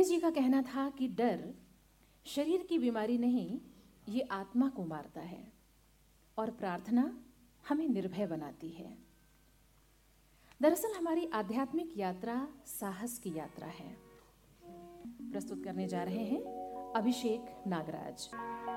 गांधी जी का कहना था कि डर शरीर की बीमारी नहीं, ये आत्मा को मारता है और प्रार्थना हमें निर्भय बनाती है। दरअसल हमारी आध्यात्मिक यात्रा साहस की यात्रा है। प्रस्तुत करने जा रहे हैं अभिषेक नागराज।